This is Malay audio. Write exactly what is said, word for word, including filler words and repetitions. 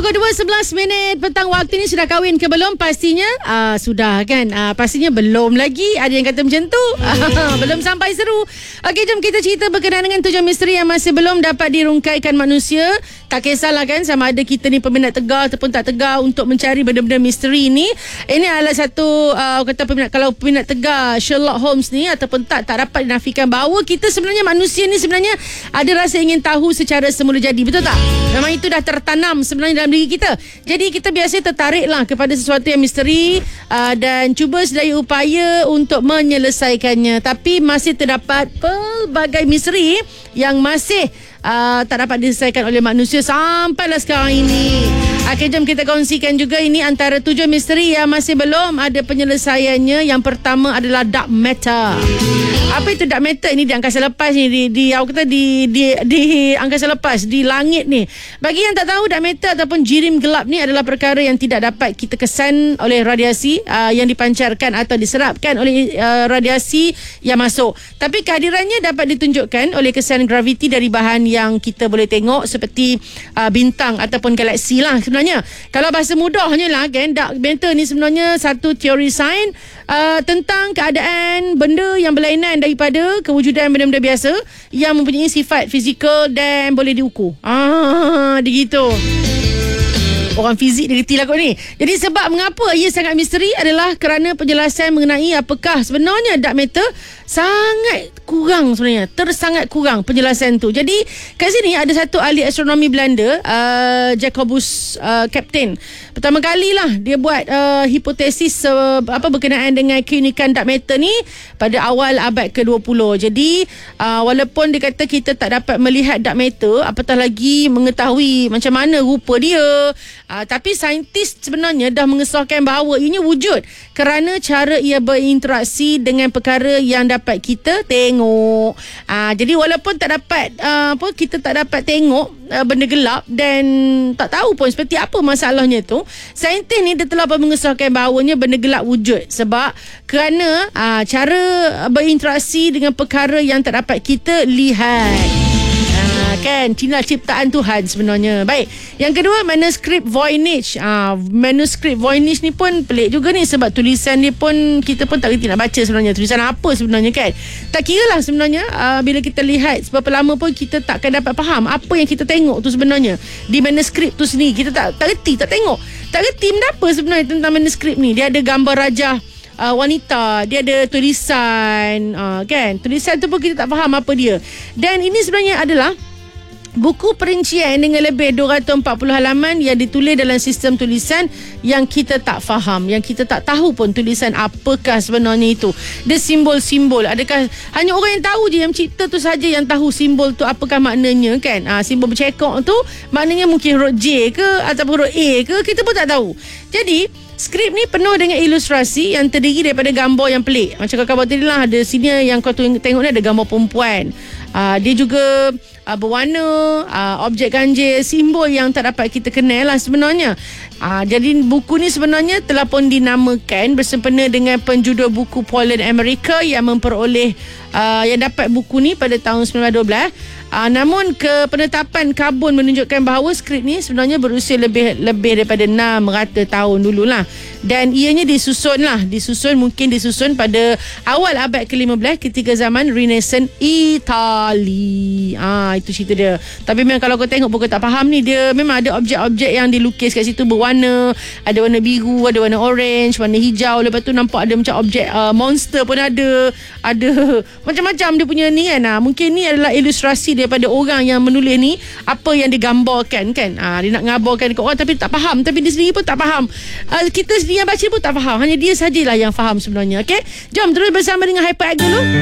Pukul dua sebelas minit petang waktu ni. Sudah kahwin ke belum? Pastinya uh, sudah kan. uh, Pastinya belum lagi. Ada yang kata macam tu. Belum sampai seru. Okey, jom kita cerita berkenaan dengan tujuh misteri yang masih belum dapat dirungkaikan manusia. Tak kisahlah kan sama ada kita ni peminat tegar ataupun tak tegar untuk mencari benda-benda misteri ni. Ini adalah satu uh, kata peminat, kalau peminat tegar Sherlock Holmes ni ataupun tak, tak dapat dinafikan bahawa kita sebenarnya manusia ni sebenarnya ada rasa ingin tahu secara semula jadi. Betul tak? Memang itu dah tertanam sebenarnya dalam diri kita. Jadi kita biasa tertariklah kepada sesuatu yang misteri uh, dan cuba sedaya upaya untuk menyelesaikannya. Tapi masih terdapat pelbagai misteri yang masih Uh, tak dapat diselesaikan oleh manusia sampailah sekarang ini. Okey, jom kita kongsikan juga ini antara tujuh misteri yang masih belum ada penyelesaiannya. Yang pertama adalah dark matter. Apa itu dark matter? Ini di angkasa lepas ni, di di aku kata di di di angkasa lepas, di langit ni. Bagi yang tak tahu, dark matter ataupun jirim gelap ni adalah perkara yang tidak dapat kita kesan oleh radiasi uh, yang dipancarkan atau diserapkan oleh uh, radiasi yang masuk. Tapi kehadirannya dapat ditunjukkan oleh kesan graviti dari bahan yang kita boleh tengok seperti uh, bintang ataupun galaksi lah sebenarnya. Kalau bahasa mudahnya lah kan, dark matter ni sebenarnya satu teori sains uh, tentang keadaan benda yang berlainan daripada kewujudan benda-benda biasa yang mempunyai sifat fizikal dan boleh diukur. Ah, dia gitu. Orang fizik dia reti lah kot ni. Jadi sebab mengapa ia sangat misteri adalah kerana penjelasan mengenai apakah sebenarnya dark matter sangat kurang sebenarnya. Tersangat kurang penjelasan tu. Jadi kat sini ada satu ahli astronomi Belanda, uh, Jacobus uh, Captain. Pertama kali lah dia buat uh, hipotesis uh, apa berkenaan dengan keunikan dark matter ni pada awal abad ke dua puluh. Jadi uh, walaupun dia kata kita tak dapat melihat dark matter, apatah lagi mengetahui macam mana rupa dia, Uh, tapi saintis sebenarnya dah mengesahkan bahawa ianya wujud kerana cara ia berinteraksi dengan perkara yang dapat kita tengok. Uh, jadi walaupun tak dapat uh, apa kita tak dapat tengok uh, benda gelap dan tak tahu pun seperti apa masalahnya tu, saintis ni dia telah mengesahkan bahawanya benda gelap wujud sebab kerana uh, cara berinteraksi dengan perkara yang tak dapat kita lihat. Kan, Cina ciptaan Tuhan sebenarnya. Baik, yang kedua, manuskrip Voynich. ah, Manuskrip Voynich ni pun pelik juga ni sebab tulisan dia pun kita pun tak kerti nak baca sebenarnya. Tulisan apa sebenarnya kan. Tak kira lah sebenarnya uh, bila kita lihat berapa lama pun kita takkan dapat faham apa yang kita tengok tu sebenarnya di manuskrip tu sendiri. Kita tak tak kerti, tak tengok, tak kerti benda apa sebenarnya tentang manuskrip ni. Dia ada gambar rajah Uh, wanita, dia ada tulisan uh, kan, tulisan tu pun kita tak faham apa dia. Dan ini sebenarnya adalah buku perincian dengan lebih dua ratus empat puluh halaman yang ditulis dalam sistem tulisan yang kita tak faham, yang kita tak tahu pun tulisan apakah sebenarnya itu. Dia simbol-simbol. Adakah hanya orang yang tahu je, yang cipta tu saja yang tahu simbol tu apakah maknanya kan. Ah, simbol bercekok tu maknanya mungkin huruf J ke ataupun huruf A ke, kita pun tak tahu. Jadi skrip ni penuh dengan ilustrasi yang terdiri daripada gambar yang pelik. Macam kakak buat tadi lah, ada sini yang kau tengok ni ada gambar perempuan. Uh, dia juga uh, berwarna, uh, objek ganjil, simbol yang tak dapat kita kenal lah sebenarnya. Uh, jadi buku ni sebenarnya telah pun dinamakan bersempena dengan penjudul buku Poland Amerika yang memperoleh uh, yang dapat buku ni pada tahun sembilan belas dua belas. Uh, namun kepenetapan karbon menunjukkan bahawa skrip ni sebenarnya berusia lebih lebih daripada enam ratus tahun dululah. Dan ianya disusun lah, disusun mungkin disusun pada awal abad ke lima belas ketika zaman Renaissance Itali. Ah, itu cerita dia. Tapi memang kalau kau tengok pun kau tak faham ni, dia memang ada objek-objek yang dilukis kat situ berwarna, ada warna biru, ada warna orange, warna hijau. Lepas tu nampak ada macam objek uh, monster pun ada. Ada macam-macam dia punya ni kan. Ah, mungkin ni adalah ilustrasi daripada orang yang menulis ni, apa yang digambarkan kan. Ah, dia nak ngabarkan dekat orang tapi tak faham, tapi dia sendiri pun tak faham. Uh, kita sendiri yang baca pun tak faham, hanya dia sajalah yang faham sebenarnya. Okey, jom terus bersama dengan Hyper Act dulu.